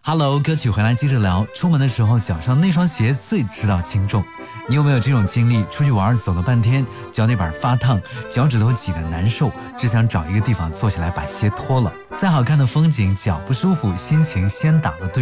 Hello， 歌曲回来接着聊。出门的时候脚上那双鞋最知道轻重。你有没有这种经历？出去玩走了半天，脚底板发烫，脚趾头挤得难受，只想找一个地方坐下来把鞋脱了。再好看的风景，脚不舒服，心情先打了对